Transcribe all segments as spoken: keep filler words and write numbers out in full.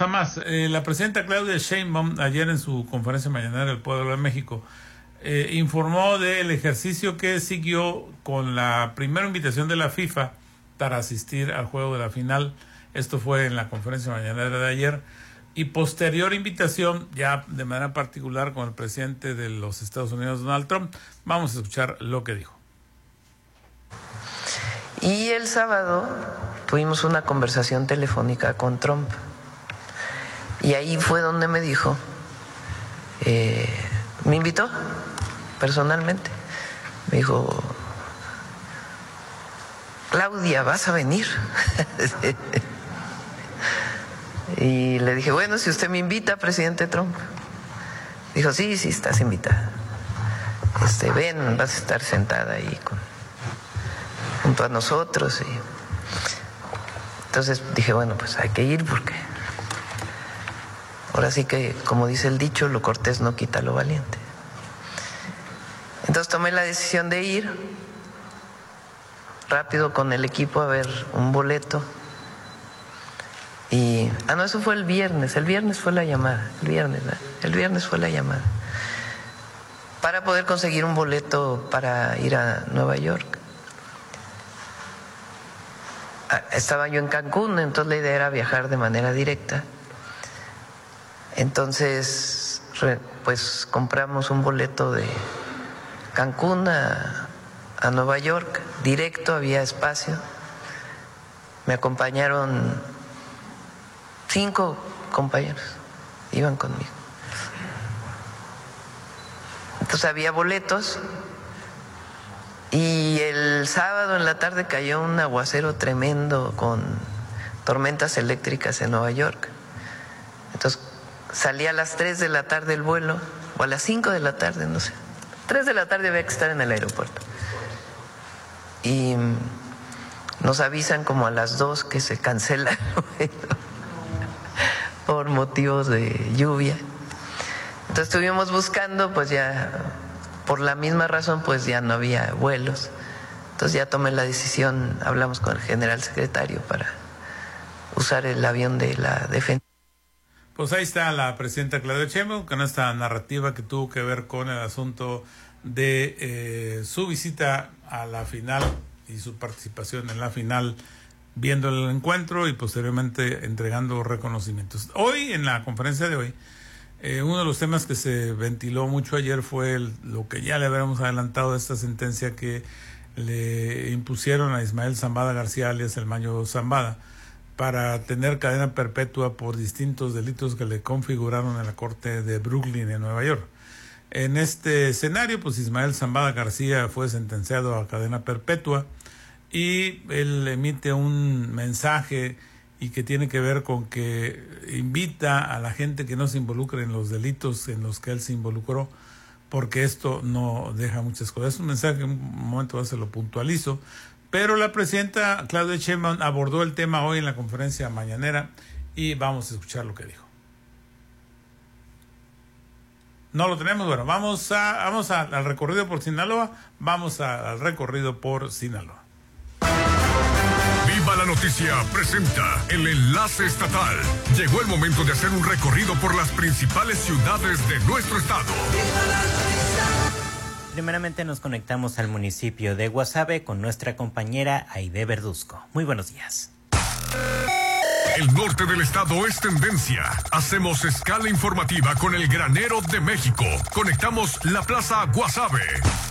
a más. Eh, la presidenta Claudia Sheinbaum, ayer en su conferencia mañanera del Pueblo de México, eh, informó del ejercicio que siguió con la primera invitación de la FIFA para asistir al juego de la final. Esto fue en la conferencia mañanera de ayer. Y posterior invitación, ya de manera particular con el presidente de los Estados Unidos, Donald Trump. Vamos a escuchar lo que dijo. Y el sábado tuvimos una conversación telefónica con Trump. Y ahí fue donde me dijo, eh, me invitó personalmente. Me dijo, Claudia, ¿vas a venir? Y le dije, bueno, si usted me invita, presidente Trump. Dijo, sí, sí, estás invitada. Este, ven, vas a estar sentada ahí con, junto a nosotros. Y entonces dije, bueno, pues hay que ir porque ahora sí que, como dice el dicho, lo cortés no quita lo valiente. Entonces tomé la decisión de ir rápido con el equipo a ver un boleto. Y, ah, no, eso fue el viernes, el viernes fue la llamada, el viernes, ¿no? el viernes fue la llamada, para poder conseguir un boleto para ir a Nueva York. Estaba yo en Cancún, entonces la idea era viajar de manera directa. Entonces, pues compramos un boleto de Cancún a, a Nueva York, directo, había espacio. Me acompañaron cinco compañeros, iban conmigo. Entonces había boletos y el sábado en la tarde cayó un aguacero tremendo con tormentas eléctricas en Nueva York. Entonces salí a las tres de la tarde el vuelo, o a las cinco de la tarde, no sé. tres de la tarde había que estar en el aeropuerto. Y nos avisan como a las dos que se cancela el vuelo por motivos de lluvia. Entonces estuvimos buscando, pues ya, por la misma razón, pues ya no había vuelos. Entonces ya tomé la decisión, hablamos con el general secretario para usar el avión de la defensa. Pues ahí está la presidenta Claudia Sheinbaum, con esta narrativa que tuvo que ver con el asunto de eh, su visita a la final y su participación en la final, viendo el encuentro y posteriormente entregando reconocimientos. Hoy, en la conferencia de hoy, eh, uno de los temas que se ventiló mucho ayer fue el, lo que ya le habíamos adelantado de esta sentencia que le impusieron a Ismael Zambada García, alias el Mayo Zambada, para tener cadena perpetua por distintos delitos que le configuraron en la corte de Brooklyn, en Nueva York. En este escenario, pues Ismael Zambada García fue sentenciado a cadena perpetua, y él emite un mensaje y que tiene que ver con que invita a la gente que no se involucre en los delitos en los que él se involucró, porque esto no deja muchas cosas. Es un mensaje que en un momento se lo puntualizo, pero la presidenta Claudia Sheinbaum abordó el tema hoy en la conferencia mañanera y vamos a escuchar lo que dijo. No lo tenemos, bueno, vamos a vamos a, al recorrido por Sinaloa, vamos a, al recorrido por Sinaloa. Viva la Noticia presenta el enlace estatal. Llegó el momento de hacer un recorrido por las principales ciudades de nuestro estado. Primeramente nos conectamos al municipio de Guasave con nuestra compañera Aide Verduzco. Muy buenos días. El norte del estado es tendencia. Hacemos escala informativa con el granero de México. Conectamos la Plaza Guasave.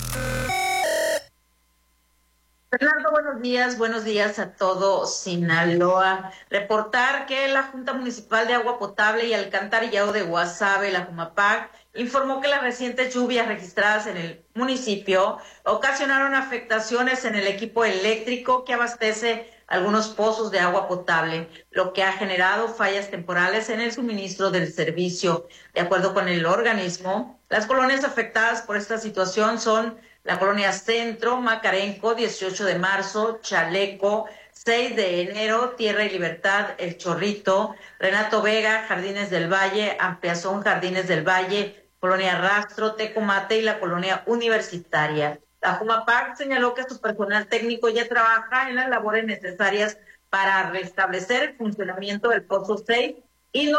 Fernando, buenos días, buenos días a todo Sinaloa. Reportar que la Junta Municipal de Agua Potable y Alcantarillado de Guasave, la Jumapac, informó que las recientes lluvias registradas en el municipio ocasionaron afectaciones en el equipo eléctrico que abastece algunos pozos de agua potable, lo que ha generado fallas temporales en el suministro del servicio. De acuerdo con el organismo, las colonias afectadas por esta situación son la colonia Centro, Macarenco, dieciocho de marzo, Chaleco, seis de enero, Tierra y Libertad, El Chorrito, Renato Vega, Jardines del Valle, Ampliación Jardines del Valle, Colonia Rastro, Tecomate y la colonia Universitaria. La Jumapac señaló que su personal técnico ya trabaja en las labores necesarias para restablecer el funcionamiento del Pozo seis y no